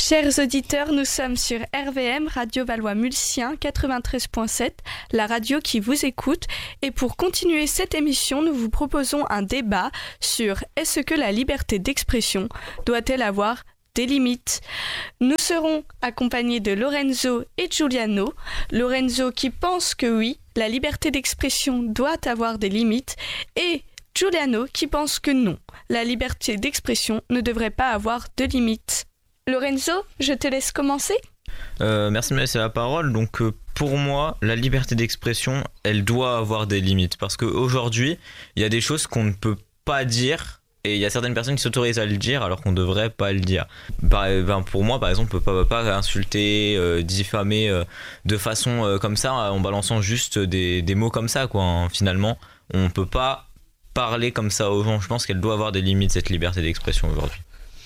Chers auditeurs, nous sommes sur RVM, Radio Valois-Mulsien 93.7, la radio qui vous écoute. Et pour continuer cette émission, nous vous proposons un débat sur est-ce que la liberté d'expression doit-elle avoir des limites ? Nous serons accompagnés de Lorenzo et Giuliano. Lorenzo qui pense que oui, la liberté d'expression doit avoir des limites, et Giuliano qui pense que non, la liberté d'expression ne devrait pas avoir de limites. Lorenzo, je te laisse commencer. Merci de me laisser la parole. Donc pour moi, la liberté d'expression, elle doit avoir des limites. Parce qu'aujourd'hui, il y a des choses qu'on ne peut pas dire. Et il y a certaines personnes qui s'autorisent à le dire alors qu'on ne devrait pas le dire. Pour moi, par exemple, on ne peut pas insulter, diffamer de façon comme ça, en balançant juste des mots comme ça, quoi. Hein. Finalement, on ne peut pas parler comme ça aux gens. Je pense qu'elle doit avoir des limites, cette liberté d'expression aujourd'hui.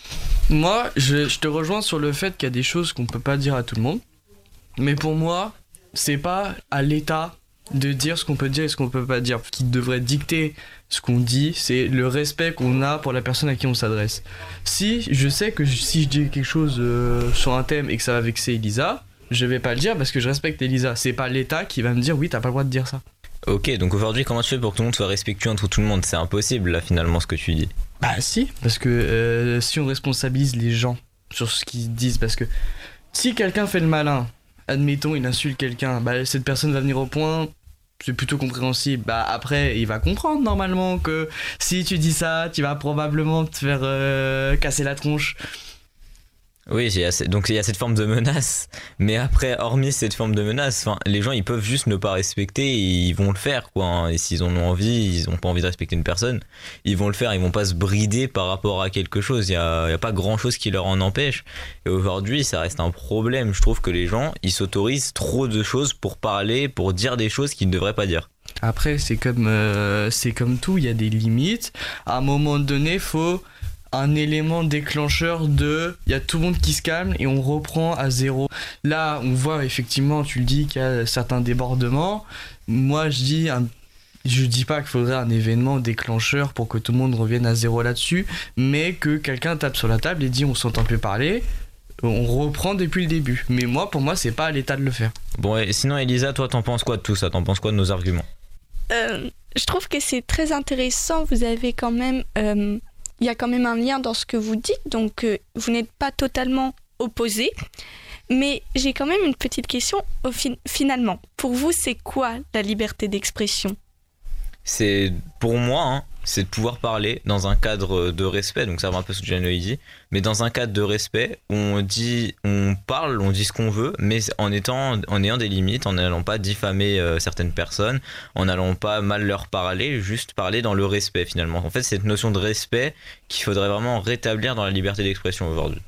Moi, je te rejoins sur le fait qu'il y a des choses qu'on peut pas dire à tout le monde. Mais pour moi, c'est pas à l'État de dire ce qu'on peut dire et ce qu'on peut pas dire. Ce qui devrait dicter ce qu'on dit, c'est le respect qu'on a pour la personne à qui on s'adresse. Si je sais que si je dis quelque chose sur un thème et que ça va vexer Elisa, je vais pas le dire parce que je respecte Elisa. C'est pas l'État qui va me dire oui, t'as pas le droit de dire ça. Ok, donc aujourd'hui, comment tu fais pour que tout le monde soit respectueux entre tout le monde ? C'est impossible, là, finalement, ce que tu dis. Bah si, parce que si on responsabilise les gens sur ce qu'ils disent, parce que si quelqu'un fait le malin, admettons il insulte quelqu'un, bah cette personne va venir au point, c'est plutôt compréhensible. Bah après il va comprendre normalement que si tu dis ça, tu vas probablement te faire casser la tronche. Oui, donc il y a cette forme de menace, mais après, hormis cette forme de menace, les gens ils peuvent juste ne pas respecter et ils vont le faire, quoi. Hein. Et s'ils en ont envie, ils n'ont pas envie de respecter une personne, ils vont le faire, ils vont pas se brider par rapport à quelque chose. Il y a pas grand chose qui leur en empêche. Et aujourd'hui, ça reste un problème. Je trouve que les gens ils s'autorisent trop de choses pour parler, pour dire des choses qu'ils ne devraient pas dire. Après, c'est comme tout, il y a des limites. À un moment donné, faut un élément déclencheur il y a tout le monde qui se calme et on reprend à zéro. Là on voit effectivement, tu le dis, qu'il y a certains débordements. Moi je dis pas qu'il faudrait un événement déclencheur pour que tout le monde revienne à zéro là-dessus, mais que quelqu'un tape sur la table et dit on s'entend plus parler, on reprend depuis le début. Mais pour moi c'est pas à l'État de le faire. Bon, et sinon Elisa, toi t'en penses quoi de tout ça ? T'en penses quoi de nos arguments ? Je trouve que c'est très intéressant. Vous avez quand même il y a quand même un lien dans ce que vous dites, donc vous n'êtes pas totalement opposés. Mais j'ai quand même une petite question. Finalement, pour vous, c'est quoi la liberté d'expression ? C'est, pour moi, hein, c'est de pouvoir parler dans un cadre de respect, donc ça va un peu ce que Giuliano dit, mais dans un cadre de respect où on dit ce qu'on veut, mais en ayant des limites, en n'allant pas diffamer certaines personnes, en n'allant pas mal leur parler, juste parler dans le respect finalement. En fait, c'est cette notion de respect qu'il faudrait vraiment rétablir dans la liberté d'expression aujourd'hui.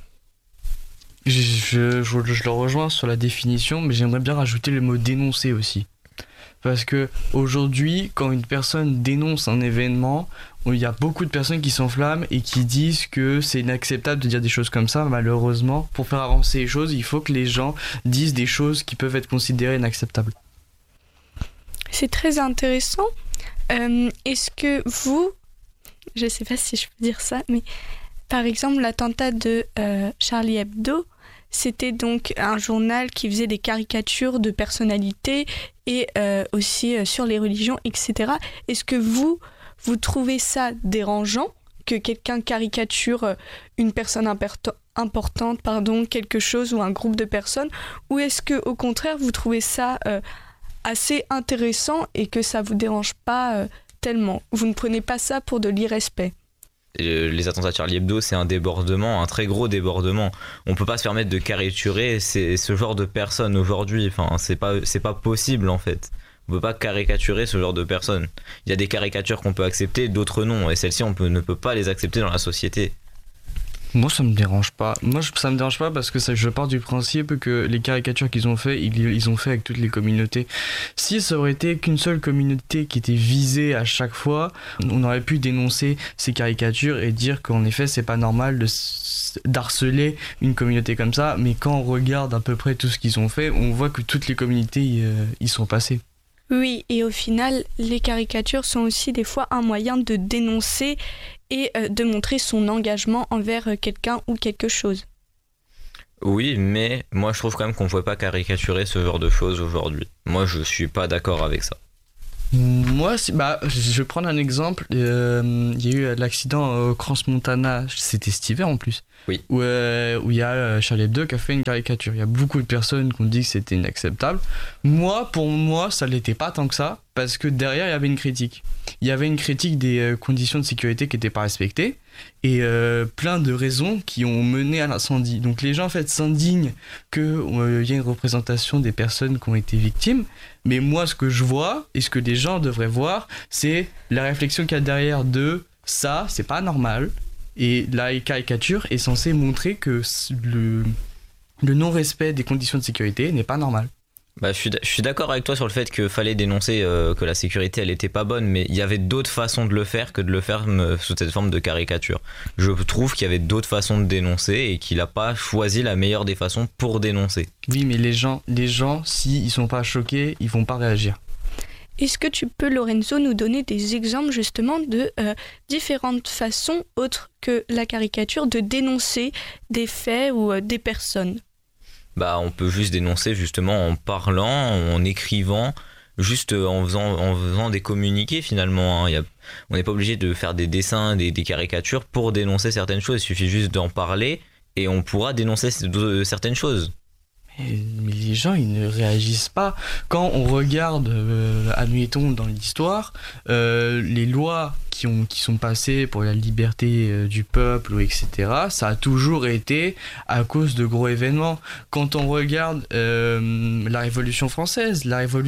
Je le rejoins sur la définition, mais j'aimerais bien rajouter le mot dénoncer aussi. Parce que aujourd'hui, quand une personne dénonce un événement, il y a beaucoup de personnes qui s'enflamment et qui disent que c'est inacceptable de dire des choses comme ça. Malheureusement, pour faire avancer les choses, il faut que les gens disent des choses qui peuvent être considérées inacceptables. C'est très intéressant. Est-ce que vous, je ne sais pas si je peux dire ça, mais par exemple l'attentat de Charlie Hebdo, c'était donc un journal qui faisait des caricatures de personnalités et aussi sur les religions, etc. Est-ce que vous trouvez ça dérangeant que quelqu'un caricature une personne importante, quelque chose ou un groupe de personnes, ou est-ce que au contraire vous trouvez ça assez intéressant et que ça vous dérange pas tellement ? Vous ne prenez pas ça pour de l'irrespect ? Les attentats de Charlie Hebdo, c'est un débordement, un très gros débordement. On peut pas se permettre de caricaturer ce genre de personnes aujourd'hui. Enfin, c'est pas possible en fait. On peut pas caricaturer ce genre de personnes. Il y a des caricatures qu'on peut accepter, d'autres non. Et celles-ci, ne peut pas les accepter dans la société. Moi ça me dérange pas. Ça me dérange pas parce que je pars du principe que les caricatures qu'ils ont fait, ils ont fait avec toutes les communautés. Si ça aurait été qu'une seule communauté qui était visée à chaque fois, on aurait pu dénoncer ces caricatures et dire qu'en effet c'est pas normal d'harceler une communauté comme ça. Mais quand on regarde à peu près tout ce qu'ils ont fait, on voit que toutes les communautés y sont passées. Oui, et au final, les caricatures sont aussi des fois un moyen de dénoncer et de montrer son engagement envers quelqu'un ou quelque chose. Oui, mais moi je trouve quand même qu'on ne pouvait pas caricaturer ce genre de choses aujourd'hui. Moi je suis pas d'accord avec ça. Moi, je vais prendre un exemple. Il y a eu l'accident au Crans-Montana, c'était cet hiver en plus. Oui. Où il y a Charlie Hebdo qui a fait une caricature. Il y a beaucoup de personnes qui ont dit que c'était inacceptable. Pour moi, ça l'était pas tant que ça, parce que derrière, il y avait une critique. Il y avait une critique des conditions de sécurité qui n'étaient pas respectées et plein de raisons qui ont mené à l'incendie. Donc les gens en fait s'indignent qu'il y ait une représentation des personnes qui ont été victimes. Mais moi, ce que je vois et ce que les gens devraient voir, c'est la réflexion qu'il y a derrière de ça, c'est pas normal. Et la caricature est censée montrer que le non-respect des conditions de sécurité n'est pas normal. Bah, je suis d'accord avec toi sur le fait qu'il fallait dénoncer que la sécurité elle était pas bonne, mais il y avait d'autres façons de le faire que de le faire sous cette forme de caricature. Je trouve qu'il y avait d'autres façons de dénoncer et qu'il n'a pas choisi la meilleure des façons pour dénoncer. Oui, mais les gens, s'ils sont pas choqués, ils vont pas réagir. Est-ce que tu peux, Lorenzo, nous donner des exemples justement de différentes façons autres que la caricature de dénoncer des faits ou des personnes ? Bah, on peut juste dénoncer justement en parlant, en écrivant, juste en faisant des communiqués finalement. On n'est pas obligé de faire des dessins, des caricatures pour dénoncer certaines choses. Il suffit juste d'en parler et on pourra dénoncer certaines choses. Mais les gens, ils ne réagissent pas. Quand on regarde, admettons, dans l'histoire, les lois qui sont passées pour la liberté du peuple, etc., ça a toujours été à cause de gros événements. Quand on regarde la Révolution française,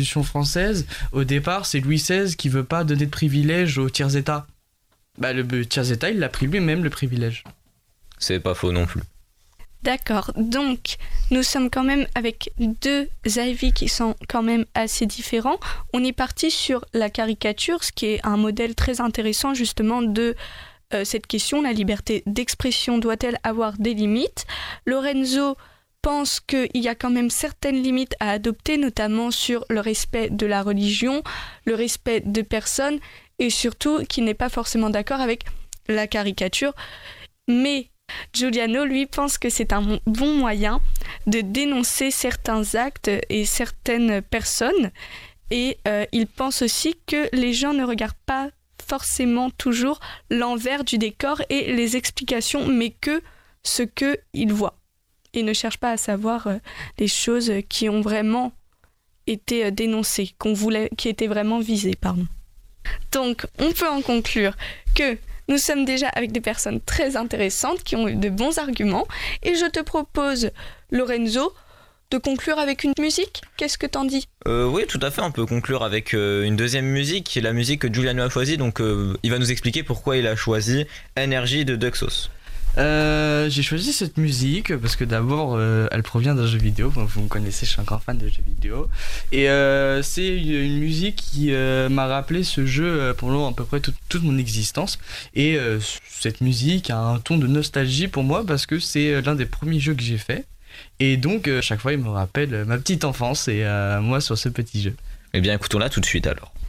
au départ, c'est Louis XVI qui veut pas donner de privilèges aux tiers-états. Bah, le tiers-état, il a pris lui-même le privilège. C'est pas faux non plus. D'accord, donc nous sommes quand même avec deux avis qui sont quand même assez différents. On est parti sur la caricature, ce qui est un modèle très intéressant justement de cette question, la liberté d'expression doit-elle avoir des limites ? Lorenzo pense qu'il y a quand même certaines limites à adopter, notamment sur le respect de la religion, le respect de personnes et surtout qu'il n'est pas forcément d'accord avec la caricature, mais Giuliano, lui, pense que c'est un bon moyen de dénoncer certains actes et certaines personnes. Et il pense aussi que les gens ne regardent pas forcément toujours l'envers du décor et les explications, mais que ce qu'ils voient. Et ne cherchent pas à savoir les choses qui ont vraiment été dénoncées, qui étaient vraiment visées, pardon. Donc, on peut en conclure que nous sommes déjà avec des personnes très intéressantes qui ont eu de bons arguments et je te propose, Lorenzo, de conclure avec une musique. Qu'est-ce que t'en dis ? Oui, tout à fait, on peut conclure avec une deuxième musique, la musique que Giuliano a choisie, donc il va nous expliquer pourquoi il a choisi Energy de Duxos. J'ai choisi cette musique parce que d'abord elle provient d'un jeu vidéo. Vous me connaissez, je suis encore fan de jeux vidéo et c'est une musique qui m'a rappelé ce jeu pendant à peu près toute mon existence et cette musique a un ton de nostalgie pour moi parce que c'est l'un des premiers jeux que j'ai fait et donc chaque fois il me rappelle ma petite enfance et moi sur ce petit jeu. Eh bien écoutons-la tout de suite alors.